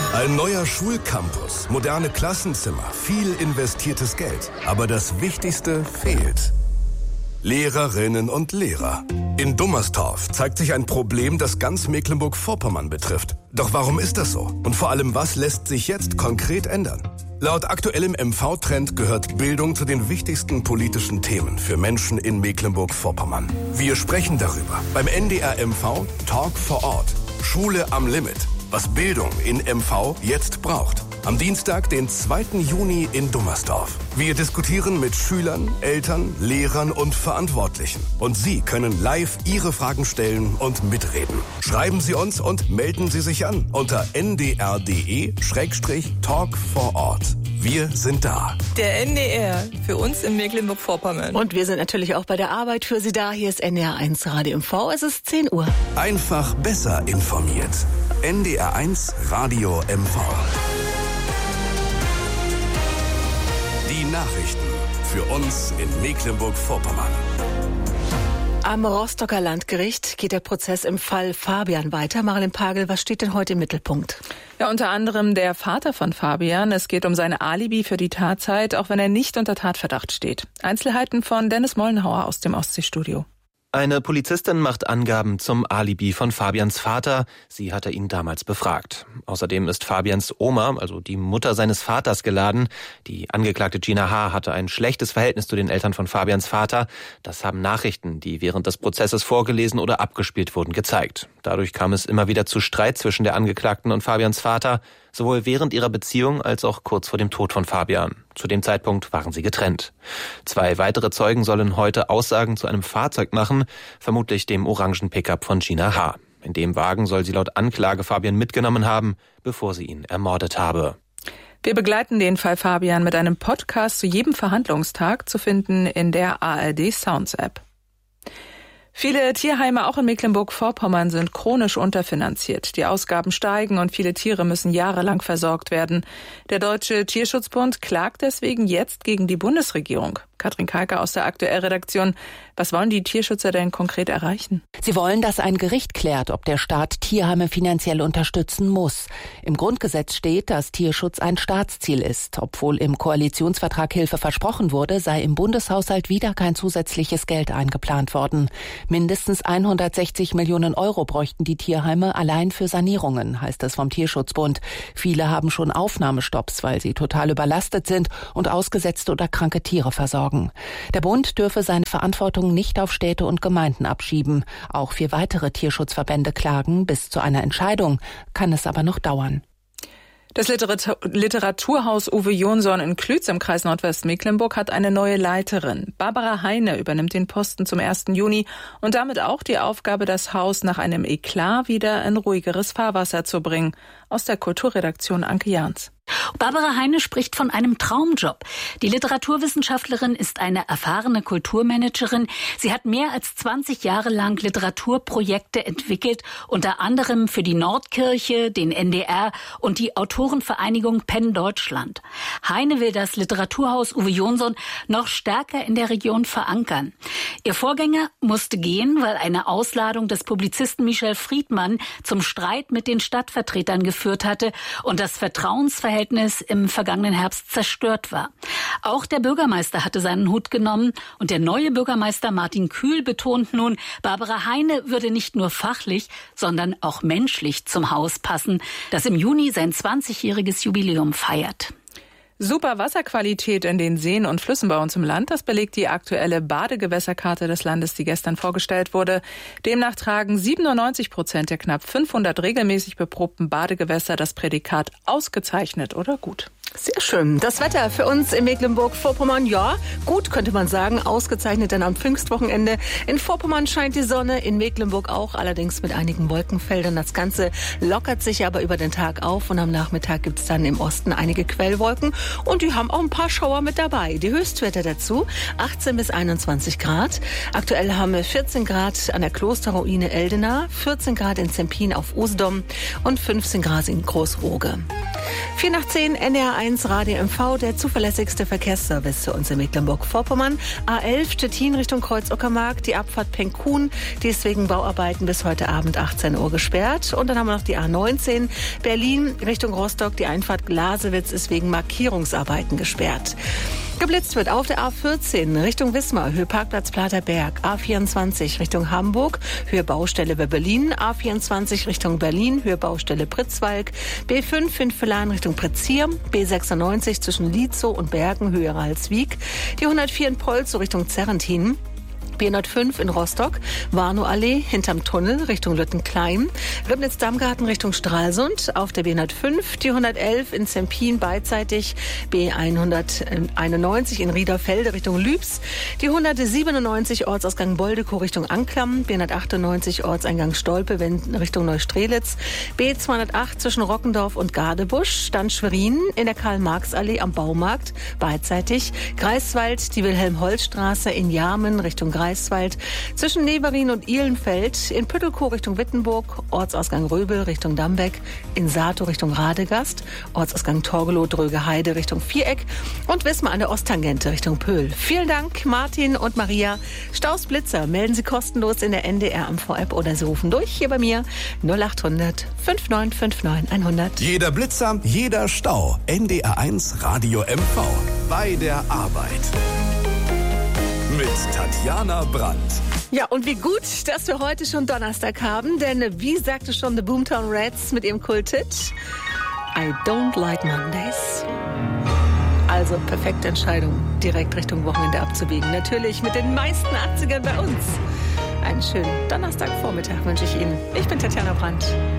Ein neuer Schulcampus, moderne Klassenzimmer, viel investiertes Geld. Aber das Wichtigste fehlt. Lehrerinnen und Lehrer. In Dummerstorf zeigt sich ein Problem, das ganz Mecklenburg-Vorpommern betrifft. Doch warum ist das so? Und vor allem, was lässt sich jetzt konkret ändern? Laut aktuellem MV-Trend gehört Bildung zu den wichtigsten politischen Themen für Menschen in Mecklenburg-Vorpommern. Wir sprechen darüber beim NDR MV Talk vor Ort. Schule am Limit. Was Bildung in MV jetzt braucht. Am Dienstag, den 2. Juni in Dummerstorf. Wir diskutieren mit Schülern, Eltern, Lehrern und Verantwortlichen. Und Sie können live Ihre Fragen stellen und mitreden. Schreiben Sie uns und melden Sie sich an unter ndr.de/Talk vor Ort. Wir sind da. Der NDR, für uns in Mecklenburg-Vorpommern. Und wir sind natürlich auch bei der Arbeit für Sie da. Hier ist NDR 1 Radio MV. Es ist 10 Uhr. Einfach besser informiert. NDR 1 Radio MV. Die Nachrichten für uns in Mecklenburg-Vorpommern. Am Rostocker Landgericht geht der Prozess im Fall Fabian weiter. Marilyn Pagel, was steht denn heute im Mittelpunkt? Ja, unter anderem der Vater von Fabian. Es geht um seine Alibi für die Tatzeit, auch wenn er nicht unter Tatverdacht steht. Einzelheiten von Dennis Mollenhauer aus dem Ostseestudio. Eine Polizistin macht Angaben zum Alibi von Fabians Vater. Sie hatte ihn damals befragt. Außerdem ist Fabians Oma, also die Mutter seines Vaters, geladen. Die Angeklagte Gina H. hatte ein schlechtes Verhältnis zu den Eltern von Fabians Vater. Das haben Nachrichten, die während des Prozesses vorgelesen oder abgespielt wurden, gezeigt. Dadurch kam es immer wieder zu Streit zwischen der Angeklagten und Fabians Vater, sowohl während ihrer Beziehung als auch kurz vor dem Tod von Fabian. Zu dem Zeitpunkt waren sie getrennt. 2 weitere Zeugen sollen heute Aussagen zu einem Fahrzeug machen, vermutlich dem orangen Pickup von Gina H. In dem Wagen soll sie laut Anklage Fabian mitgenommen haben, bevor sie ihn ermordet habe. Wir begleiten den Fall Fabian mit einem Podcast zu jedem Verhandlungstag, zu finden in der ARD Sounds App. Viele Tierheime auch in Mecklenburg-Vorpommern sind chronisch unterfinanziert. Die Ausgaben steigen und viele Tiere müssen jahrelang versorgt werden. Der Deutsche Tierschutzbund klagt deswegen jetzt gegen die Bundesregierung. Katrin Kalker aus der Aktuell-Redaktion. Was wollen die Tierschützer denn konkret erreichen? Sie wollen, dass ein Gericht klärt, ob der Staat Tierheime finanziell unterstützen muss. Im Grundgesetz steht, dass Tierschutz ein Staatsziel ist. Obwohl im Koalitionsvertrag Hilfe versprochen wurde, sei im Bundeshaushalt wieder kein zusätzliches Geld eingeplant worden. Mindestens 160 Millionen Euro bräuchten die Tierheime allein für Sanierungen, heißt es vom Tierschutzbund. Viele haben schon Aufnahmestopps, weil sie total überlastet sind und ausgesetzte oder kranke Tiere versorgen. Der Bund dürfe seine Verantwortung nicht auf Städte und Gemeinden abschieben. Auch 4 weitere Tierschutzverbände klagen. Bis zu einer Entscheidung kann es aber noch dauern. Das Literaturhaus Uwe Jonsson in Klütz im Kreis Nordwestmecklenburg hat eine neue Leiterin. Barbara Heine übernimmt den Posten zum 1. Juni und damit auch die Aufgabe, das Haus nach einem Eklat wieder in ruhigeres Fahrwasser zu bringen. Aus der Kulturredaktion Anke Jahns. Barbara Heine spricht von einem Traumjob. Die Literaturwissenschaftlerin ist eine erfahrene Kulturmanagerin. Sie hat mehr als 20 Jahre lang Literaturprojekte entwickelt, unter anderem für die Nordkirche, den NDR und die Autorenvereinigung Penn Deutschland. Heine will das Literaturhaus Uwe Jonsson noch stärker in der Region verankern. Ihr Vorgänger musste gehen, weil eine Ausladung des Publizisten Michel Friedmann zum Streit mit den Stadtvertretern geführt hatte und das Vertrauensverhältnis im vergangenen Herbst zerstört war. Auch der Bürgermeister hatte seinen Hut genommen und der neue Bürgermeister Martin Kühl betont nun, Barbara Heine würde nicht nur fachlich, sondern auch menschlich zum Haus passen, das im Juni sein 20-jähriges Jubiläum feiert. Super Wasserqualität in den Seen und Flüssen bei uns im Land, das belegt die aktuelle Badegewässerkarte des Landes, die gestern vorgestellt wurde. Demnach tragen 97% der knapp 500 regelmäßig beprobten Badegewässer das Prädikat ausgezeichnet oder gut. Sehr schön. Das Wetter für uns in Mecklenburg-Vorpommern, ja, gut könnte man sagen, ausgezeichnet dann am Pfingstwochenende. In Vorpommern scheint die Sonne, in Mecklenburg auch, allerdings mit einigen Wolkenfeldern. Das Ganze lockert sich aber über den Tag auf und am Nachmittag gibt es dann im Osten einige Quellwolken und die haben auch ein paar Schauer mit dabei. Die Höchstwerte dazu 18 bis 21 Grad. Aktuell haben wir 14 Grad an der Klosterruine Eldena, 14 Grad in Zempin auf Usedom und 15 Grad in Großroge. 9:04 NDR NDR1 Radio MV, der zuverlässigste Verkehrsservice für uns in Mecklenburg-Vorpommern. A11 Stettin Richtung Kreuz-Uckermark, die Abfahrt Penkhuhn, die ist wegen Bauarbeiten bis heute Abend 18 Uhr gesperrt. Und dann haben wir noch die A19 Berlin Richtung Rostock, die Einfahrt Glasewitz ist wegen Markierungsarbeiten gesperrt. Geblitzt wird auf der A14 Richtung Wismar, Höhe Parkplatz Platerberg, A24 Richtung Hamburg, Höhe Baustelle bei Berlin, A24 Richtung Berlin, Höhe Baustelle Pritzwalk, B5 Finfelan Richtung Pretzier, B96 zwischen Lietzow und Bergen, Höhe Ralswiek, die 104 in Polzow Richtung Zerrentin, B105 in Rostock, Warnow-Allee hinterm Tunnel Richtung Lüttenklein, Ribnitz-Dammgarten Richtung Stralsund, auf der B105, die 111 in Zempin beidseitig, B191 in Riederfelde Richtung Lübs, die 197 Ortsausgang Boldekow Richtung Anklam, B198 Ortseingang Stolpe Richtung Neustrelitz, B208 zwischen Rockendorf und Gadebusch, dann Schwerin in der Karl-Marx-Allee am Baumarkt, beidseitig, Greifswald, die Wilhelm-Holz-Straße in Jarmen Richtung Greifswald, zwischen Neverin und Ihlenfeld, in Püttelkow Richtung Wittenburg, Ortsausgang Röbel Richtung Dambeck, in Sato Richtung Radegast, Ortsausgang Torgelow, Drögeheide Richtung Viereck und Wismar an der Osttangente Richtung Pöhl. Vielen Dank, Martin und Maria. Staus, Blitzer melden Sie kostenlos in der NDR MV-App oder Sie rufen durch hier bei mir 0800 5959 100. Jeder Blitzer, jeder Stau. NDR1 Radio MV. Bei der Arbeit. Mit Tatjana Brandt. Ja, und wie gut, dass wir heute schon Donnerstag haben, denn wie sagte schon The Boomtown Rats mit ihrem Kulthit, I don't like Mondays. Also perfekte Entscheidung, direkt Richtung Wochenende abzubiegen. Natürlich mit den meisten 80ern bei uns. Einen schönen Donnerstagvormittag wünsche ich Ihnen. Ich bin Tatjana Brandt.